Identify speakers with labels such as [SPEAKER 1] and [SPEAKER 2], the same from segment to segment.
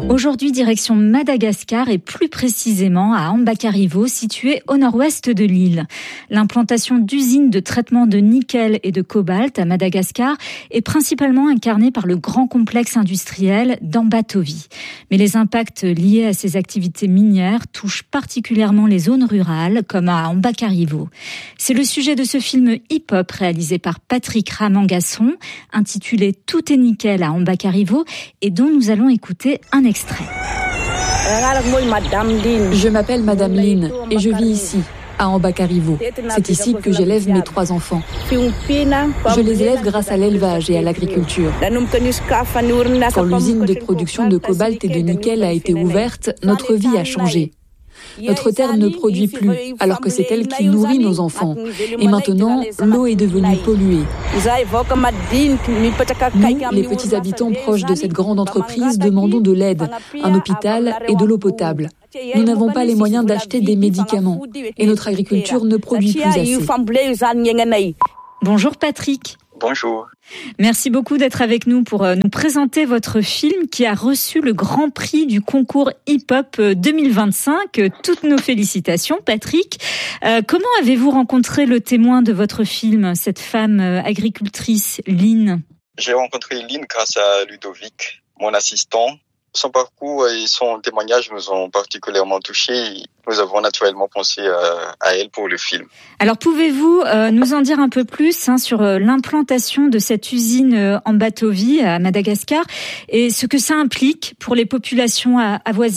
[SPEAKER 1] Aujourd'hui, direction Madagascar et plus précisément à Ambacarivo, situé au nord-ouest de l'île. L'implantation d'usines de traitement de nickel et de cobalt à Madagascar est principalement incarnée par le grand complexe industriel d'Ambatovi. Mais les impacts liés à ces activités minières touchent particulièrement les zones rurales, comme à Ambacarivo. C'est le sujet de ce film hip-hop réalisé par Patrick Ramangasson, intitulé « Tout est nickel à Ambacarivo » et dont nous allons écouter un extrait.
[SPEAKER 2] Je m'appelle Madame Lynn et je vis ici, à Ambacarivo. C'est ici que j'élève mes 3 enfants. Je les élève grâce à l'élevage et à l'agriculture. Quand l'usine de production de cobalt et de nickel a été ouverte, notre vie a changé. Notre terre ne produit plus, alors que c'est elle qui nourrit nos enfants. Et maintenant, l'eau est devenue polluée. Nous, les petits habitants proches de cette grande entreprise, demandons de l'aide, un hôpital et de l'eau potable. Nous n'avons pas les moyens d'acheter des médicaments et notre agriculture ne produit plus assez.
[SPEAKER 1] Bonjour Patrick.
[SPEAKER 3] Bonjour.
[SPEAKER 1] Merci beaucoup d'être avec nous pour nous présenter votre film qui a reçu le grand prix du concours hip-hop 2025. Toutes nos félicitations, Patrick. Comment avez-vous rencontré le témoin de votre film, cette femme agricultrice, Lynn ?
[SPEAKER 3] J'ai rencontré Lynn grâce à Ludovic, mon assistant. Son parcours et son témoignage nous ont particulièrement touchés. Nous avons naturellement pensé à elle pour le film.
[SPEAKER 1] Alors, pouvez-vous nous en dire un peu plus sur l'implantation de cette usine Ambatovi à Madagascar et ce que ça implique pour les populations avoisinantes ?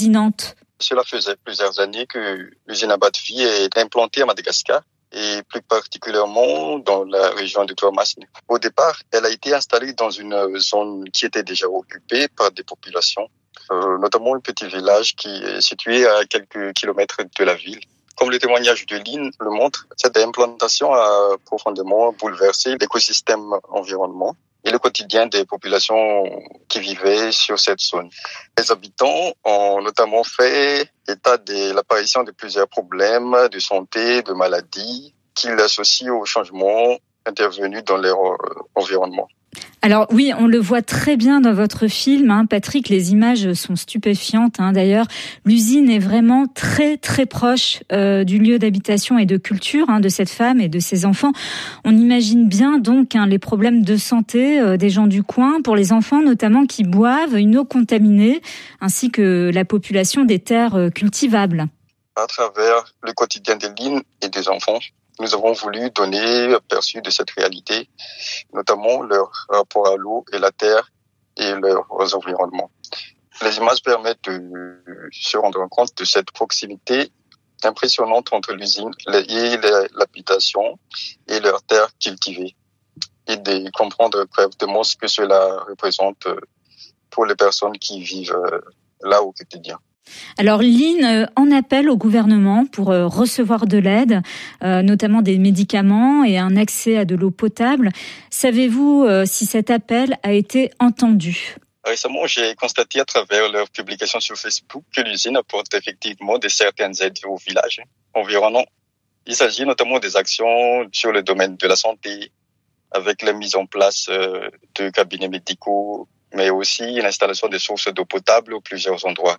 [SPEAKER 3] Cela faisait plusieurs années que l'usine Ambatovi est implantée à Madagascar et plus particulièrement dans la région de Toamasine. Au départ, elle a été installée dans une zone qui était déjà occupée par des populations, notamment un petit village qui est situé à quelques kilomètres de la ville. Comme le témoignage de Lynn le montre, cette implantation a profondément bouleversé l'écosystème environnement et le quotidien des populations qui vivaient sur cette zone. Les habitants ont notamment fait état de l'apparition de plusieurs problèmes de santé, de maladies qu'ils associent aux changements intervenus dans leur environnement.
[SPEAKER 1] Alors oui, on le voit très bien dans votre film, Patrick, les images sont stupéfiantes. D'ailleurs, l'usine est vraiment très très proche du lieu d'habitation et de culture de cette femme et de ses enfants. On imagine bien donc les problèmes de santé des gens du coin, pour les enfants notamment qui boivent une eau contaminée, ainsi que la population des terres cultivables.
[SPEAKER 3] À travers le quotidien des Lynn et des enfants, nous avons voulu donner aperçu de cette réalité, notamment leur rapport à l'eau et la terre et leurs environnements. Les images permettent de se rendre compte de cette proximité impressionnante entre l'usine et l'habitation et leurs terres cultivées et de comprendre correctement ce que cela représente pour les personnes qui vivent là au quotidien.
[SPEAKER 1] Alors Lynn en appelle au gouvernement pour recevoir de l'aide, notamment des médicaments et un accès à de l'eau potable. Savez-vous si cet appel a été entendu ?
[SPEAKER 3] Récemment, j'ai constaté à travers leurs publications sur Facebook que l'usine apporte effectivement de certaines aides aux villages environnants. Il s'agit notamment des actions sur le domaine de la santé, avec la mise en place de cabinets médicaux, mais aussi l'installation de sources d'eau potable à plusieurs endroits.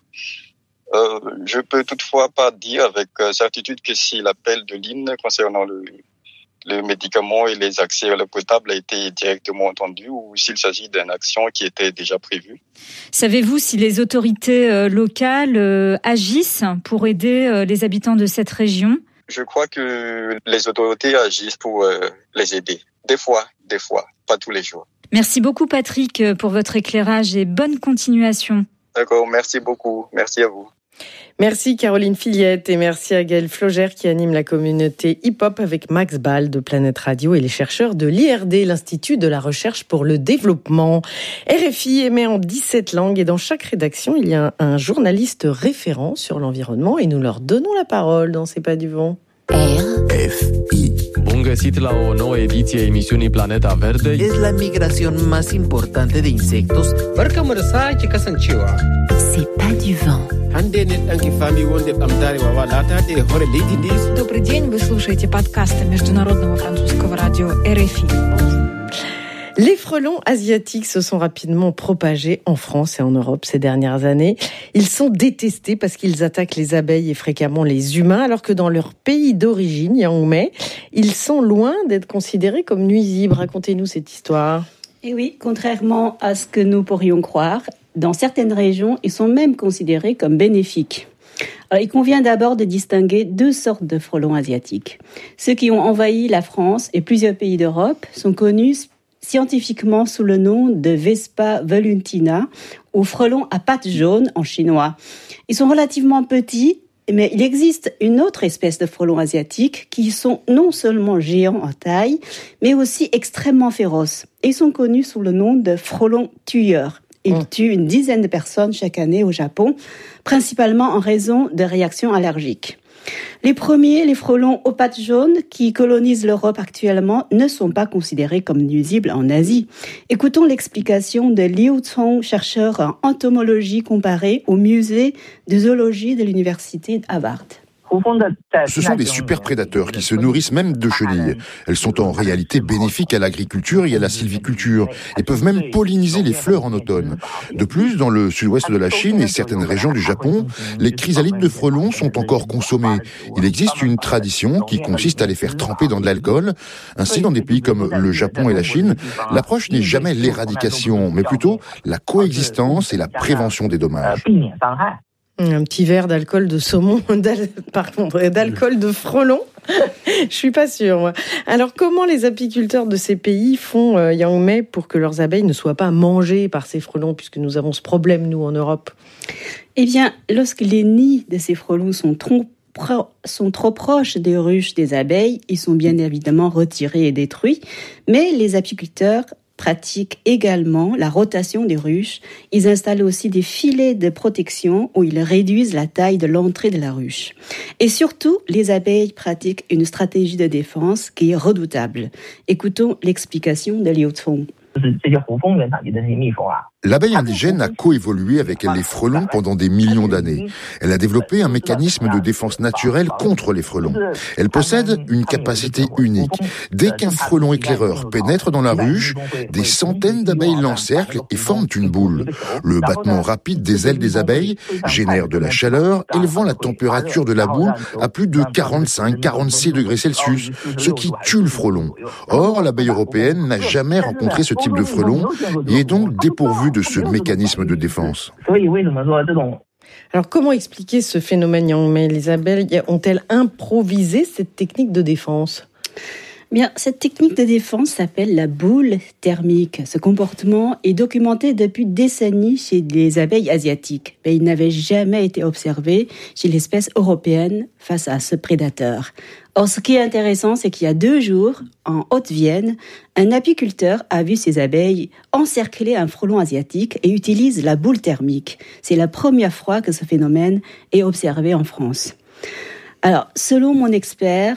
[SPEAKER 3] Je peux toutefois pas dire avec certitude que si l'appel de Lynn concernant le médicament et les accès à l'eau potable a été directement entendu ou s'il s'agit d'une action qui était déjà prévue.
[SPEAKER 1] Savez-vous si les autorités locales agissent pour aider les habitants de cette région ?
[SPEAKER 3] Je crois que les autorités agissent pour les aider. Des fois, pas tous les jours.
[SPEAKER 1] Merci beaucoup Patrick pour votre éclairage et bonne continuation.
[SPEAKER 3] D'accord, merci beaucoup. Merci à vous.
[SPEAKER 4] Merci Caroline Fillette et merci à Gaël Flogère qui anime la communauté hip-hop avec Max Ball de Planète Radio et les chercheurs de l'IRD, l'Institut de la Recherche pour le Développement. RFI émet en 17 langues et dans chaque rédaction, il y a un journaliste référent sur l'environnement et nous leur donnons la parole dans C'est pas du vent.
[SPEAKER 5] RFI. Bun găsit la o nouă ediție a emisiunii Planeta Verde.
[SPEAKER 6] Es la migración más importante de insectos.
[SPEAKER 7] Barkamu da sake kasancewa.
[SPEAKER 8] C'est pas du vent.
[SPEAKER 7] Hande ne ɗanki fami wonde ɓamtare wawa latade hore leydi ndi.
[SPEAKER 9] Добрый день, вы слушаете подкасты Международного французского радио RFI.
[SPEAKER 4] Les frelons asiatiques se sont rapidement propagés en France et en Europe ces dernières années. Ils sont détestés parce qu'ils attaquent les abeilles et fréquemment les humains, alors que dans leur pays d'origine, Yaoundé, ils sont loin d'être considérés comme nuisibles. Racontez-nous cette histoire.
[SPEAKER 9] Et oui, contrairement à ce que nous pourrions croire, dans certaines régions, ils sont même considérés comme bénéfiques. Alors, il convient d'abord de distinguer deux sortes de frelons asiatiques. Ceux qui ont envahi la France et plusieurs pays d'Europe sont connus scientifiquement sous le nom de Vespa velutina ou frelons à pattes jaunes en chinois. Ils sont relativement petits, mais il existe une autre espèce de frelons asiatiques qui sont non seulement géants en taille, mais aussi extrêmement féroces. Ils sont connus sous le nom de frelons tueurs. Ils tuent une dizaine de personnes chaque année au Japon, principalement en raison de réactions allergiques. Les premiers, les frelons aux pattes jaunes, qui colonisent l'Europe actuellement, ne sont pas considérés comme nuisibles en Asie. Écoutons l'explication de Liu Cong, chercheur en entomologie comparée au musée de zoologie de l'université Harvard.
[SPEAKER 10] Ce sont des super prédateurs qui se nourrissent même de chenilles. Elles sont en réalité bénéfiques à l'agriculture et à la sylviculture et peuvent même polliniser les fleurs en automne. De plus, dans le sud-ouest de la Chine et certaines régions du Japon, les chrysalides de frelons sont encore consommés. Il existe une tradition qui consiste à les faire tremper dans de l'alcool. Ainsi, dans des pays comme le Japon et la Chine, l'approche n'est jamais l'éradication, mais plutôt la coexistence et la prévention des dommages.
[SPEAKER 4] Un petit verre d'alcool de saumon, d'alcool de frelon. Je suis pas sûre, moi. Alors, comment les apiculteurs de ces pays font, Yaoundé, pour que leurs abeilles ne soient pas mangées par ces frelons, puisque nous avons ce problème, nous, en Europe?
[SPEAKER 9] Eh bien, lorsque les nids de ces frelons sont trop proches des ruches des abeilles, ils sont bien évidemment retirés et détruits. Mais les apiculteurs pratiquent également la rotation des ruches. Ils installent aussi des filets de protection où ils réduisent la taille de l'entrée de la ruche. Et surtout, les abeilles pratiquent une stratégie de défense qui est redoutable. Écoutons l'explication de Liu Cong.
[SPEAKER 10] L'abeille indigène a coévolué avec les frelons pendant des millions d'années. Elle a développé un mécanisme de défense naturelle contre les frelons. Elle possède une capacité unique. Dès qu'un frelon éclaireur pénètre dans la ruche, des centaines d'abeilles l'encerclent et forment une boule. Le battement rapide des ailes des abeilles génère de la chaleur, élevant la température de la boule à plus de 45-46 degrés Celsius, ce qui tue le frelon. Or, l'abeille européenne n'a jamais rencontré ce type de frelon et est donc dépourvue de ce mécanisme de défense.
[SPEAKER 4] Alors, comment expliquer ce phénomène, Yaoundé? Les abeilles ont-elles improvisé cette technique de défense?
[SPEAKER 9] Bien, cette technique de défense s'appelle la boule thermique. Ce comportement est documenté depuis des décennies chez les abeilles asiatiques, mais il n'avait jamais été observé chez l'espèce européenne face à ce prédateur. Or, ce qui est intéressant, c'est qu'il y a 2 jours, en Haute-Vienne, un apiculteur a vu ses abeilles encercler un frelon asiatique et utilise la boule thermique. C'est la première fois que ce phénomène est observé en France. Alors, selon mon expert,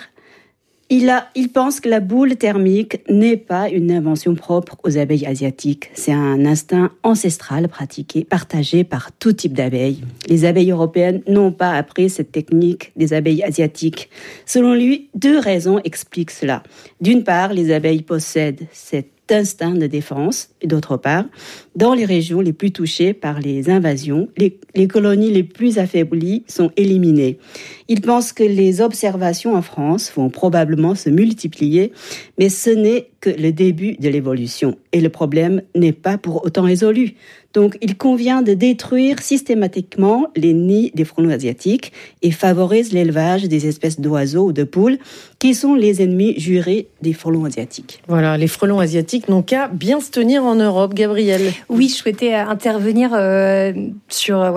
[SPEAKER 9] il pense que la boule thermique n'est pas une invention propre aux abeilles asiatiques. C'est un instinct ancestral partagé par tout type d'abeilles. Les abeilles européennes n'ont pas appris cette technique des abeilles asiatiques. Selon lui, 2 raisons expliquent cela. D'une part, les abeilles possèdent cet instinct de défense, et d'autre part, dans les régions les plus touchées par les invasions, les colonies les plus affaiblies sont éliminées. Il pense que les observations en France vont probablement se multiplier, mais ce n'est que le début de l'évolution, et le problème n'est pas pour autant résolu. Donc, il convient de détruire systématiquement les nids des frelons asiatiques et favorise l'élevage des espèces d'oiseaux ou de poules qui sont les ennemis jurés des frelons asiatiques.
[SPEAKER 4] Voilà, les frelons asiatiques n'ont qu'à bien se tenir en Europe. Gabrielle.
[SPEAKER 11] Oui, je souhaitais intervenir sur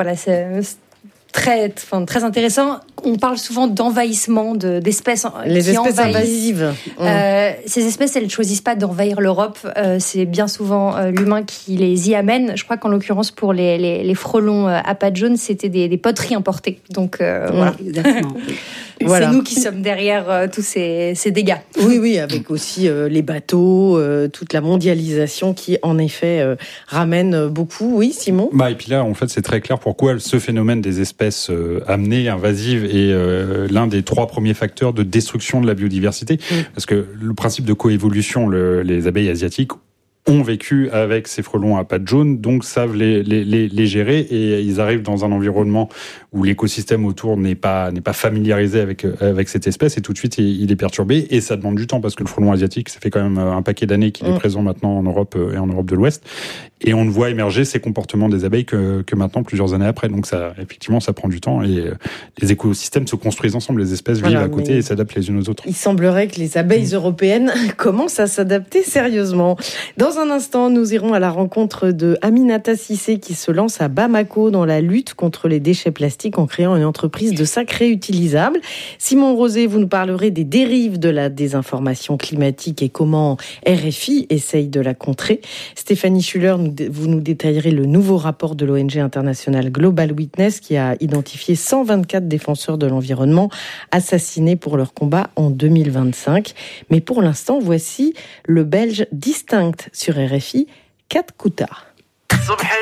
[SPEAKER 11] très intéressant. On parle souvent d'envahissement d'espèces
[SPEAKER 4] les espèces invasives.
[SPEAKER 11] Ces espèces, elles ne choisissent pas d'envahir l'Europe. C'est bien souvent l'humain qui les y amène. Je crois qu'en l'occurrence, pour les frelons à pattes jaunes, c'était des poteries importées. Donc, voilà.
[SPEAKER 9] Exactement.
[SPEAKER 11] Voilà. C'est nous qui sommes derrière tous ces dégâts.
[SPEAKER 4] Oui, avec aussi les bateaux, toute la mondialisation qui, en effet, ramène beaucoup. Oui, Simon ?
[SPEAKER 12] Et puis là, en fait, c'est très clair pourquoi ce phénomène des espèces amenées, invasives, est l'un des 3 premiers facteurs de destruction de la biodiversité. Parce que le principe de coévolution, les abeilles asiatiques ont vécu avec ces frelons à pattes jaunes, donc savent les gérer, et ils arrivent dans un environnement où l'écosystème autour n'est pas familiarisé avec cette espèce, et tout de suite il est perturbé, et ça demande du temps parce que le frelon asiatique, ça fait quand même un paquet d'années qu'il est présent maintenant en Europe et en Europe de l'Ouest, et on ne voit émerger ces comportements des abeilles que maintenant, plusieurs années après. Donc ça, effectivement, ça prend du temps, et les écosystèmes se construisent ensemble, les espèces vivent à côté et s'adaptent les unes aux autres.
[SPEAKER 4] Il semblerait que les abeilles européennes commencent à s'adapter sérieusement. Dans un instant, nous irons à la rencontre de Aminata Cissé qui se lance à Bamako dans la lutte contre les déchets plastiques en créant une entreprise de sacs réutilisables. Simon Rosé, vous nous parlerez des dérives de la désinformation climatique et comment RFI essaye de la contrer. Stéphanie Schuller, vous nous détaillerez le nouveau rapport de l'ONG internationale Global Witness qui a identifié 124 défenseurs de l'environnement assassinés pour leur combat en 2025. Mais pour l'instant, voici le Belge Distinct sur RFI, Kat Kouta.